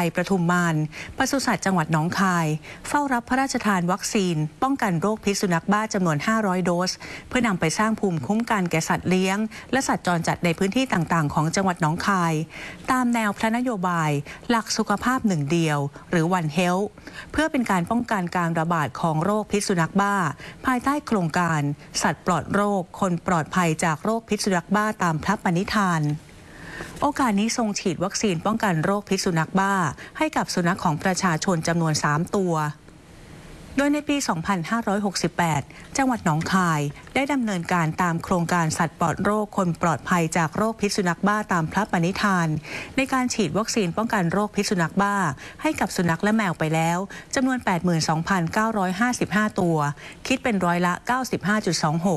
ยประทุมมานปศุสัตว์จังหวัดหนองคายเฝ้ารับพระราชทานวัคซีนป้องกันโรคพิษสุนัขบ้าจำนวน500 โดสเพื่อนำไปสร้างภูมิคุ้มกันแก่สัตว์เลี้ยงและสัตว์จรจัดในพื้นที่ต่างๆของจังหวัดหนองคายตามแนวพระนโยบายหลักสุขภาพหนึ่งเดียวหรือ One Health เพื่อเป็นการป้องกันการระบาดของโรคพิษสุนัขบ้าภายใต้โครงการสัตว์ปลอดโรคคนปลอดภัยจากโรคพิษสุนัขบ้าตามพระปณิธานโอกาสนี้ทรงฉีดวัคซีนป้องกันโรคพิษสุนัขบ้าให้กับสุนัขของประชาชนจำนวน3 ตัวโดยในปี 2568 จังหวัดหนองคายได้ดำเนินการตามโครงการสัตว์ปลอดโรคคนปลอดภัยจากโรคพิษสุนัขบ้าตามพระปณิธานในการฉีดวัคซีนป้องกันโรคพิษสุนัขบ้าให้กับสุนัขและแมวไปแล้วจำนวน 82,955 ตัวคิดเป็นร้อยละ 95.26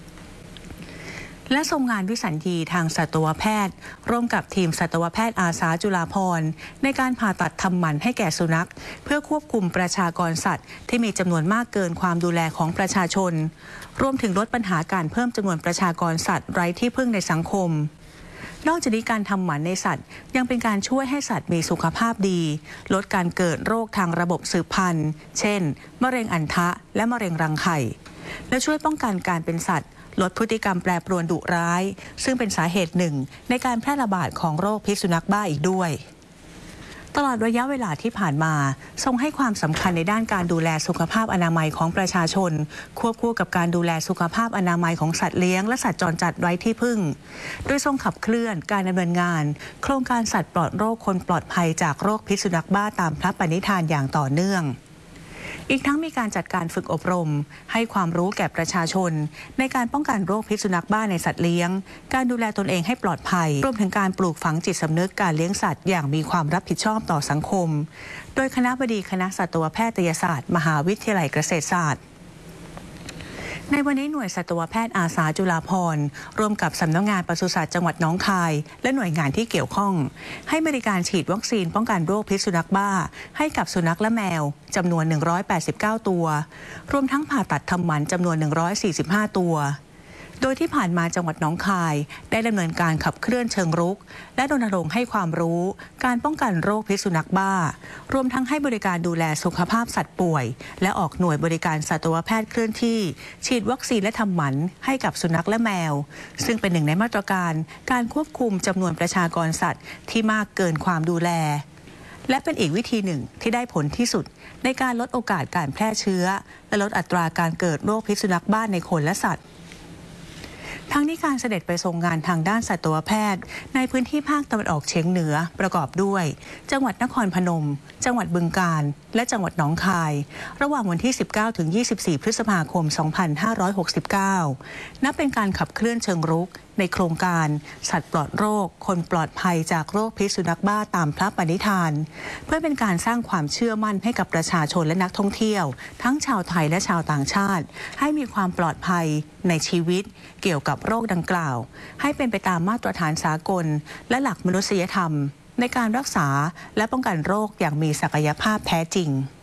และทรงงานวิสัญญีทางสัตวแพทย์ร่วมกับทีมสัตวแพทย์อาสาจุฬาภรณ์ในการผ่าตัดทำหมันให้แก่สุนัขเพื่อควบคุมประชากรสัตว์ที่มีจำนวนมากเกินความดูแลของประชาชนรวมถึงลดปัญหาการเพิ่มจำนวนประชากรสัตว์ไร้ที่พึ่งในสังคมนอกจากนี้การทำหมันในสัตว์ยังเป็นการช่วยให้สัตว์มีสุขภาพดีลดการเกิดโรคทางระบบสืบพันธุ์เช่นมะเร็งอัณฑะและมะเร็งรังไข่และช่วยป้องกันการเป็นสัตว์ลดพฤติกรรมแปรปรวนดุร้ายซึ่งเป็นสาเหตุหนึ่งในการแพร่ระบาดของโรคพิษสุนัขบ้าอีกด้วยตลอดระยะเวลาที่ผ่านมาทรงให้ความสำคัญในด้านการดูแลสุขภาพอนามัยของประชาชนควบคู่กับการดูแลสุขภาพอนามัยของสัตว์เลี้ยงและสัตว์จรจัดไร้ที่พึ่งโดยทรงขับเคลื่อนการดำเนินงานโครงการสัตว์ปลอดโรคคนปลอดภัยจากโรคพิษสุนัขบ้าตามพระปณิธานอย่างต่อเนื่องอีกทั้งมีการจัดการฝึกอบรมให้ความรู้แก่ประชาชนในการป้องกันโรคพิษสุนัขบ้าในสัตว์เลี้ยงการดูแลตนเองให้ปลอดภัยรวมถึงการปลูกฝังจิตสำนึกการเลี้ยงสัตว์อย่างมีความรับผิดชอบต่อสังคมโดยคณบดีคณะสัตวแพทยศาสตร์มหาวิทยาลัยเกษตรศาสตร์ในวันนี้หน่วยสัตวแพทย์อาสาจุฬาภรณ์ร่วมกับสำนักงานปศุสัตว์จังหวัดหนองคายและหน่วยงานที่เกี่ยวข้องให้บริการฉีดวัคซีนป้องกันโรคพิษสุนัขบ้าให้กับสุนัขและแมวจำนวน189 ตัวรวมทั้งผ่าตัดทำหมันจำนวน145 ตัวโดยที่ผ่านมาจังหวัดหนองคายได้ดำเนินการขับเคลื่อนเชิงรุกและรณรงค์ให้ความรู้การป้องกันโรคพิษสุนัขบ้ารวมทั้งให้บริการดูแลสุขภาพสัตว์ป่วยและออกหน่วยบริการสัตวแพทย์เคลื่อนที่ฉีดวัคซีนและทำหมันให้กับสุนัขและแมวซึ่งเป็นหนึ่งในมาตรการการควบคุมจำนวนประชากรสัตว์ที่มากเกินความดูแลและเป็นอีกวิธีหนึ่งที่ได้ผลที่สุดในการลดโอกาสการแพร่เชื้อและลดอัตราการเกิดโรคพิษสุนัขบ้าในคนและสัตว์ทั้งนี้การเสด็จไปทรงงานทางด้านสัตวแพทย์ในพื้นที่ภาคตะวันออกเฉียงเหนือประกอบด้วยจังหวัดนครพนมจังหวัดบึงกาฬและจังหวัดหนองคายระหว่างวันที่ 19 ถึง 24 พฤษภาคม 2569 นับเป็นการขับเคลื่อนเชิงรุกในโครงการสัตว์ปลอดโรคคนปลอดภัยจากโรคพิษสุนัขบ้าตามพระปณิธานเพื่อเป็นการสร้างความเชื่อมั่นให้กับประชาชนและนักท่องเที่ยวทั้งชาวไทยและชาวต่างชาติให้มีความปลอดภัยในชีวิตเกี่ยวกับโรคดังกล่าวให้เป็นไปตามมาตรฐานสากลและหลักมนุษยธรรมในการรักษาและป้องกันโรคอย่างมีศักยภาพแท้จริง